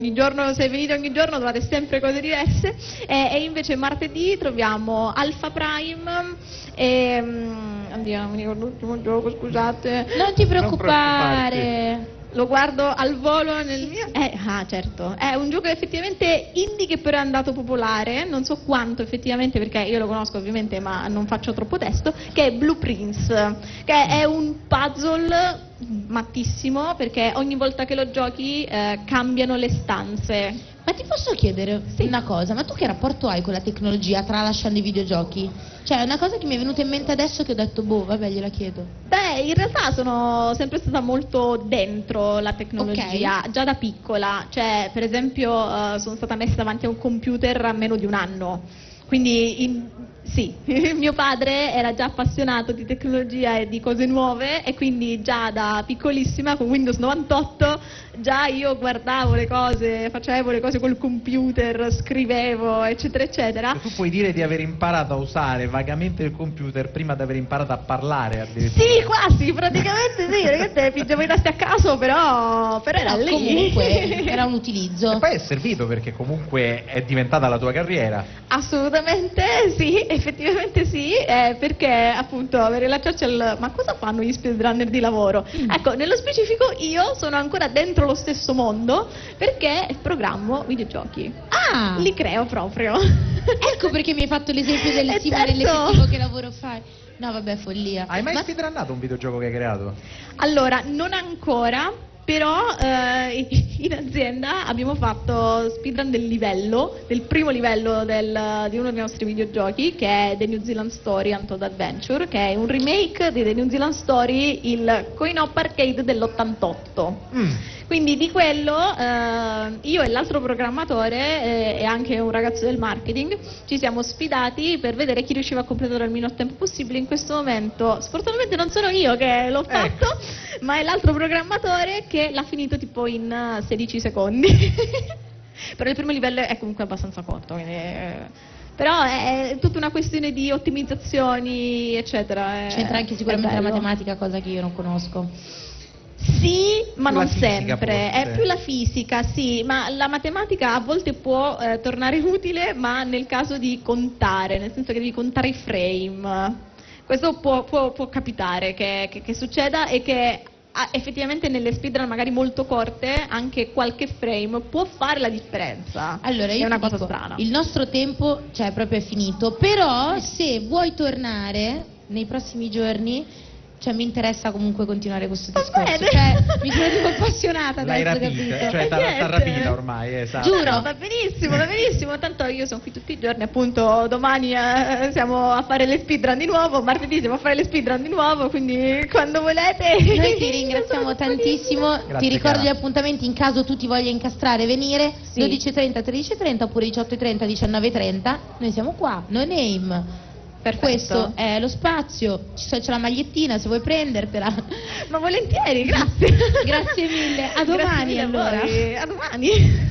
Ogni giorno, se venite ogni giorno trovate sempre cose diverse, e invece martedì troviamo Alpha Prime e... oddio, non mi ricordo l'ultimo gioco, scusate. Non ti preoccupare. Lo guardo al volo nel mio... certo, è un gioco effettivamente indie che però è andato popolare, non so quanto effettivamente perché io lo conosco ovviamente ma non faccio troppo testo, che è Blue Prince, che è un puzzle mattissimo perché ogni volta che lo giochi cambiano le stanze. Ma ti posso chiedere una cosa, ma tu che rapporto hai con la tecnologia tralasciando i videogiochi? Cioè è una cosa che mi è venuta in mente adesso che ho detto vabbè gliela chiedo. Beh, in realtà sono sempre stata molto dentro la tecnologia, già da piccola, cioè per esempio sono stata messa davanti a un computer a meno di un anno, quindi sì, mio padre era già appassionato di tecnologia e di cose nuove e quindi già da piccolissima con Windows 98 già io guardavo le cose, facevo le cose col computer, scrivevo eccetera eccetera. Tu puoi dire di aver imparato a usare vagamente il computer prima di aver imparato a parlare addirittura. Sì, quasi, praticamente sì, perché fingevo i tasti a caso, però era lì. Comunque era un utilizzo. E poi è servito perché comunque è diventata la tua carriera. Assolutamente sì, effettivamente sì, perché appunto avere riallacciarci al ma cosa fanno gli speedrunner di lavoro? Ecco, nello specifico io sono ancora dentro lo stesso mondo perché programmo videogiochi. Ah! Li creo proprio. Ecco perché mi hai fatto l'esempio del sì, ma certo. nell'effettivo che lavoro fai? No vabbè, follia. Hai mai speedrunnato un videogioco che hai creato? Allora, non ancora, però in azienda abbiamo fatto speedrun del primo livello di uno dei nostri videogiochi, che è The New Zealand Story Untold Adventure, che è un remake di The New Zealand Story, il coin-op arcade dell'88. Quindi di quello io e l'altro programmatore e anche un ragazzo del marketing ci siamo sfidati per vedere chi riusciva a completare il minor tempo possibile. In questo momento sfortunatamente non sono io che l'ho fatto, ma è l'altro programmatore che l'ha finito tipo in 16 secondi. Però il primo livello è comunque abbastanza corto, quindi, però è tutta una questione di ottimizzazioni eccetera. C'entra anche sicuramente la matematica, cosa che io non conosco. Sì, ma più non sempre, è più la fisica, sì, ma la matematica a volte può tornare utile, ma nel caso di contare, nel senso che devi contare i frame. Questo può capitare che succeda e che effettivamente nelle speedrun magari molto corte anche qualche frame può fare la differenza. Allora io è una ti cosa dico, strana. il nostro tempo proprio è finito, però se vuoi tornare nei prossimi giorni, cioè mi interessa comunque continuare questo discorso, cioè mi sono tipo appassionata L'hai adesso, rapita, capito? cioè t'ha rapita ormai, esatto. Giuro. Va benissimo, tanto io sono qui tutti i giorni, appunto domani siamo a fare le speedrun di nuovo, martedì siamo a fare le speedrun di nuovo, quindi quando volete. Noi ti ringraziamo tantissimo, Grazie, ti ricordo cara. gli appuntamenti in caso tu ti voglia incastrare, venire, Sì. 12:30, 13:30 oppure 18:30, 19:30, noi siamo qua, no name. Perfetto. Questo è lo spazio, c'è la magliettina se vuoi prendertela. Ma volentieri, grazie. Grazie mille, a domani Grazie mille a allora. voi. A domani.